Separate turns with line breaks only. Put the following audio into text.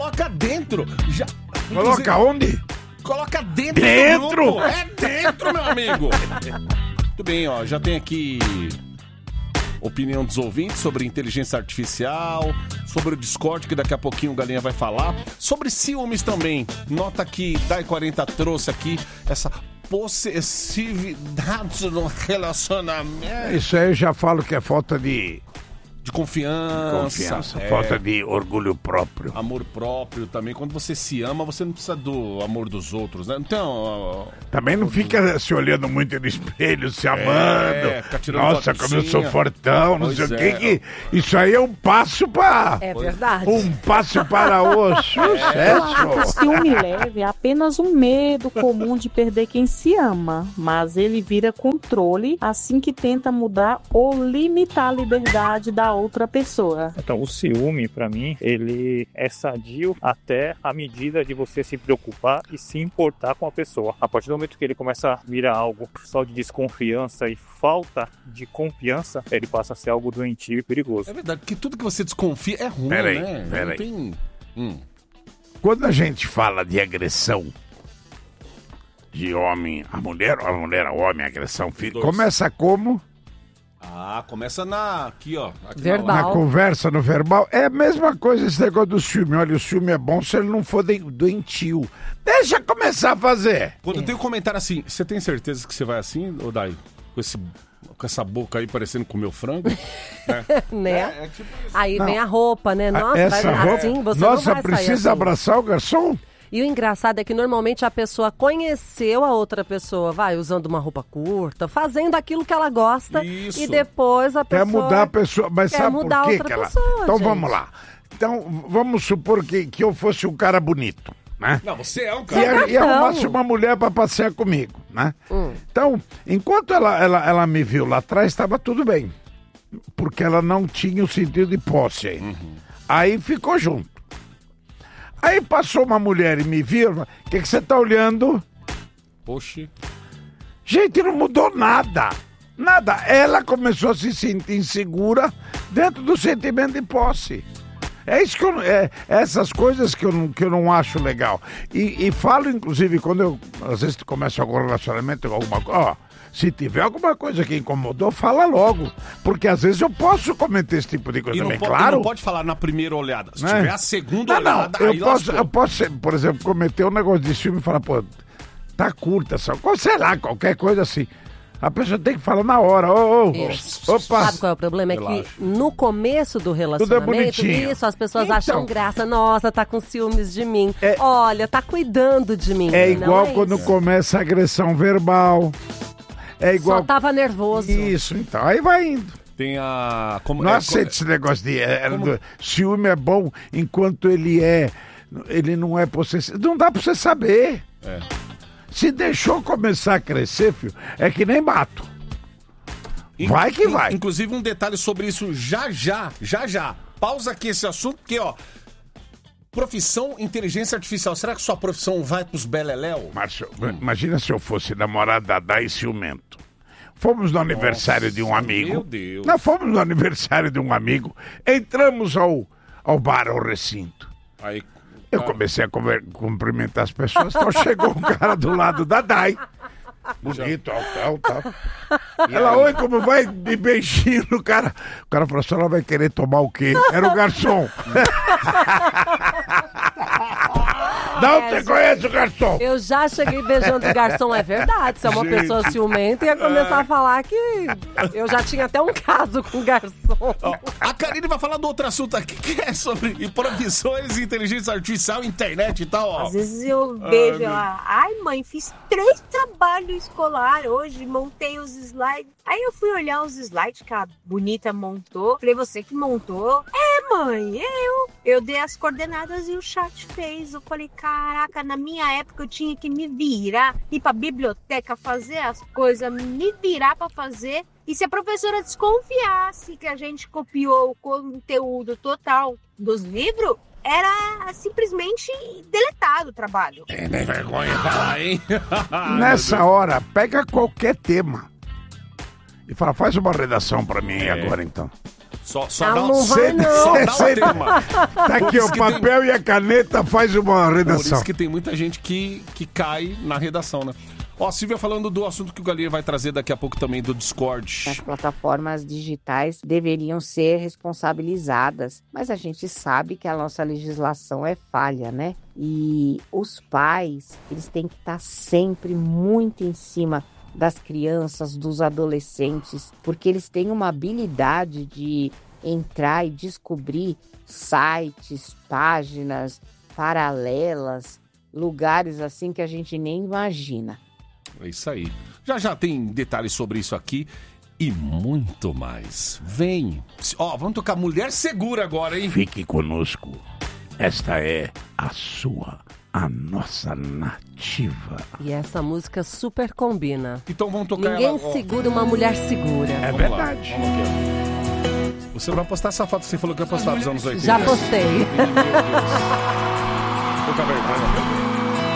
coloca dentro. Já,
Coloca onde?
Coloca dentro do grupo. É dentro, meu amigo. Muito bem, ó, já tem aqui opinião dos ouvintes sobre inteligência artificial, sobre o Discord, que daqui a pouquinho o Galinha vai falar, sobre ciúmes também. Nota que Dai 40 trouxe aqui essa possessividade no relacionamento.
Isso aí eu já falo que é falta de
confiança.
Falta de orgulho próprio.
Amor próprio também. Quando você se ama, você não precisa do amor dos outros, né? Então...
Também não fica se olhando muito no espelho, se amando.
Fica tirando
Nossa, como eu sou fortão, não sei o que. Isso aí é um passo para...
É verdade.
Um passo para o sucesso.
O ciúme leve é apenas um medo comum de perder quem se ama, mas ele vira controle assim que tenta mudar ou limitar a liberdade da outra pessoa.
Então, o ciúme, pra mim, ele é sadio até a medida de você se preocupar e se importar com a pessoa. A partir do momento que ele começa a virar algo só de desconfiança e falta de confiança, ele passa a ser algo doentio e perigoso.
É verdade, porque tudo que você desconfia é ruim,
Peraí.
Não tem...
Quando a gente fala de agressão de homem a mulher, ou a mulher ao homem, agressão física, começa como?
Começa aqui, ó. Aqui
Verbal.
Na conversa, no verbal. É a mesma coisa esse negócio do ciúme. Olha, o ciúme é bom se ele não for doentio. Deixa começar a fazer.
Quando tem um comentário assim, você tem certeza que você vai assim, ô Dai? Com essa boca aí parecendo comer o frango?
Né?
Tipo isso.
Aí vem a roupa, né? Nossa,
Essa
vai
roupa,
assim, você
nossa,
não vai sair
precisa
assim.
abraçar o garçom?
E o engraçado é que normalmente a pessoa conheceu a outra pessoa, vai usando uma roupa curta, fazendo aquilo que ela gosta.
Isso.
E depois a pessoa...
Quer mudar a pessoa, mas
quer
sabe por
mudar
quê
outra
que ela...
pessoa,
Então
gente.
vamos lá. Então vamos supor que eu fosse um cara bonito, né?
Não, você é um
E
cara...
e arrumasse uma mulher pra passear comigo, né? Então, enquanto ela me viu lá atrás, estava tudo bem. Porque ela não tinha o sentido de posse ainda. Aí ficou junto. Aí passou uma mulher e me viu, o que você tá olhando?
Poxa.
Gente, não mudou nada. Nada. Ela começou a se sentir insegura dentro do sentimento de posse. É isso que essas coisas que eu não acho legal. E falo, inclusive, quando eu às vezes começo algum relacionamento com alguma coisa, se tiver alguma coisa que incomodou, fala logo. Porque às vezes eu posso cometer esse tipo de coisa também, claro.
Não pode falar na primeira olhada. Se
Né?
tiver a segunda
Não,
olhada,
eu
aí
posso, por exemplo, cometer um negócio de ciúme e falar, pô, tá curta, sei lá, qualquer coisa assim. A pessoa tem que falar na hora. Opa.
Sabe qual é o problema? É
Relaxa.
que no começo do relacionamento,
bonitinho.
isso, as pessoas
Então.
acham graça. Nossa, tá com ciúmes de mim. Olha, tá cuidando de mim.
É
Não
igual
é
quando
isso.
começa a agressão verbal. É igual...
Só tava nervoso.
Isso, então. Aí vai indo.
Tem a...
Não aceito esse negócio de... ciúme é bom enquanto ele não é possessivo. Não dá pra você saber. Se deixou começar a crescer, filho, é que nem mato. Vai que vai.
Inclusive um detalhe sobre isso já. Pausa aqui esse assunto, porque, ó... Profissão inteligência artificial. Será que sua profissão vai pros beleléu?
Márcio, imagina se eu fosse namorado da Dai ciumento. Fomos no aniversário de um amigo.
Meu Deus.
Nós fomos no aniversário de um amigo. Entramos ao bar, ao recinto.
Aí...
Eu comecei a cumprimentar as pessoas, então chegou um cara do lado da Dai. Bonito, tal. Ela, oi, como vai? De beijinho no cara. O cara falou, a senhora vai querer tomar o quê? Era o garçom. Não, você conhece o garçom?
Eu já cheguei beijando o garçom, é verdade. Se é uma pessoa ciumenta, ia começar a falar que eu já tinha até um caso com o garçom.
Ó, a Karine vai falar do outro assunto aqui, que é sobre profissões, inteligência artificial, internet e tal, ó.
Às vezes eu vejo ela, ai mãe, fiz 3 trabalhos escolares hoje, montei os slides. Aí eu fui olhar os slides que a bonita montou. Falei, você que montou? É, mãe, eu dei as coordenadas e o chat fez. Eu falei, caraca, na minha época eu tinha que me virar, ir pra biblioteca, fazer as coisas, me virar pra fazer. E se a professora desconfiasse que a gente copiou o conteúdo total dos livros, era simplesmente deletado o trabalho.
Tem nem vergonha falar, hein?
Nessa hora, pega qualquer tema e fala, faz uma redação pra mim agora, então.
Só
Não,
dá
não vai, não.
Só dá o tema.
Tá aqui o papel e a caneta, faz uma
Por
redação.
isso que tem muita gente que cai na redação, né? Ó, Silvia falando do assunto que o Galinha vai trazer daqui a pouco também, do Discord.
As plataformas digitais deveriam ser responsabilizadas, mas a gente sabe que a nossa legislação é falha, né? E os pais, eles têm que estar sempre muito em cima das crianças, dos adolescentes, porque eles têm uma habilidade de entrar e descobrir sites, páginas paralelas, lugares assim que a gente nem imagina.
É isso aí. Já tem detalhes sobre isso aqui e muito mais. Vem. Ó, vamos tocar Mulher Segura agora, hein?
Fique conosco. Esta é a nossa nativa.
E essa música super combina.
Então vamos tocar
Ninguém
ela, ó.
segura uma mulher segura.
É
Vamos
verdade.
lá, vamos aqui, ó. Você vai postar essa foto que você falou que ia postar dos anos 80.
Já postei.
Pouca vergonha.